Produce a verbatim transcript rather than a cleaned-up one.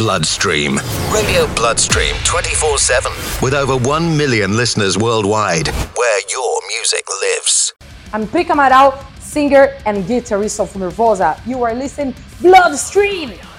Bloodstream. Radio Bloodstream twenty-four seven. With over one million listeners worldwide, where your music lives. I'm Pica Amaral, singer and guitarist of Nervosa. You are listening Bloodstream!